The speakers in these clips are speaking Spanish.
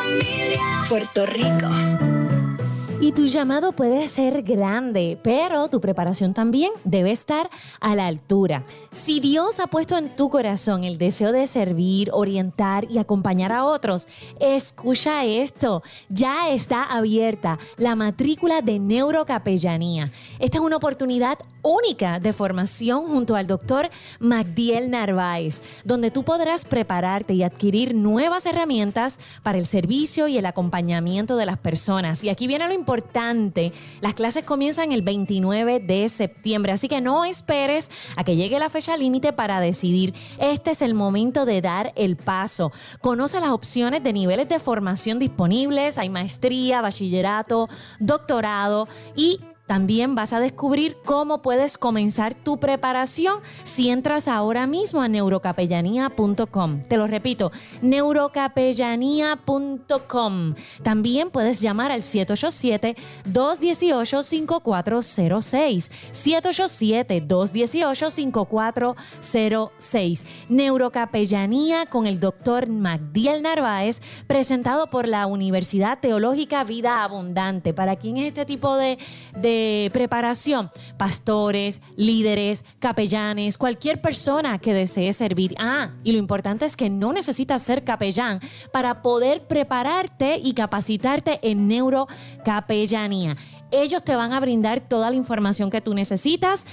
familia, Puerto Rico. Y tu llamado puede ser grande, pero tu preparación también debe estar a la altura. Si Dios ha puesto en tu corazón el deseo de servir, orientar y acompañar a otros, escucha esto. Ya está abierta la matrícula de Neurocapellanía. Esta es una oportunidad única de formación junto al doctor Magdiel Narváez, donde tú podrás prepararte y adquirir nuevas herramientas para el servicio y el acompañamiento de las personas. Y aquí viene lo importante. Las clases comienzan el 29 de septiembre, así que no esperes a que llegue la fecha límite para decidir. Este es el momento de dar el paso. Conoce las opciones de niveles de formación disponibles. Hay maestría, bachillerato, doctorado y también vas a descubrir cómo puedes comenzar tu preparación si entras ahora mismo a neurocapellanía.com. Te lo repito, neurocapellanía.com. También puedes llamar al 787-218-5406. 787-218-5406. Neurocapellanía con el doctor Magdiel Narváez, presentado por la Universidad Teológica Vida Abundante. ¿Para quién es este tipo de preparación? Pastores, líderes, capellanes, cualquier persona que desee servir. Y lo importante es que no necesitas ser capellán para poder prepararte y capacitarte en neurocapellanía. Ellos te van a brindar toda la información que tú necesitas.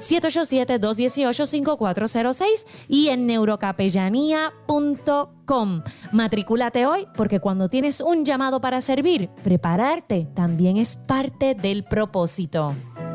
787-218-5406 y en neurocapellanía.com. Matricúlate hoy, porque cuando tienes un llamado para servir, prepararte también es parte del propósito.